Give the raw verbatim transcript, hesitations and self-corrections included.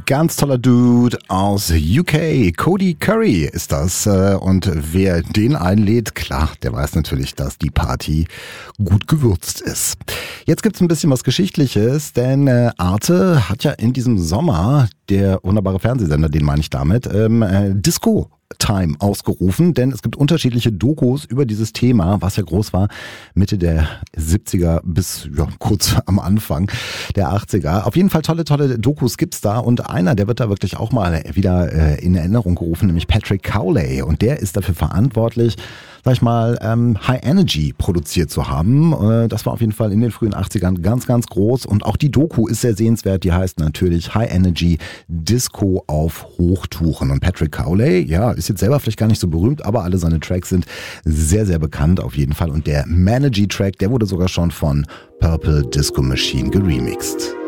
ganz toller Dude aus U K. Cody Curry ist das. Und wer den einlädt, klar, der weiß natürlich, dass die Party gut gewürzt ist. Jetzt gibt's ein bisschen was Geschichtliches, denn Arte hat ja in diesem Sommer, der wunderbare Fernsehsender, den meine ich damit, ähm, Disco Time ausgerufen, denn es gibt unterschiedliche Dokus über dieses Thema, was ja groß war, Mitte der siebziger bis ja, kurz am Anfang der achtziger. Auf jeden Fall tolle, tolle Dokus gibt's da und einer, der wird da wirklich auch mal wieder äh, in Erinnerung gerufen, nämlich Patrick Cowley, und der ist dafür verantwortlich, sag ich mal, ähm, High Energy produziert zu haben. Äh, das war auf jeden Fall in den frühen achtzigern ganz, ganz groß, und auch die Doku ist sehr sehenswert, die heißt natürlich High Energy Disco auf Hochtouren. Und Patrick Cowley, ja, ist jetzt selber vielleicht gar nicht so berühmt, aber alle seine Tracks sind sehr, sehr bekannt auf jeden Fall, und der Manergy Track, der wurde sogar schon von Purple Disco Machine geremixed.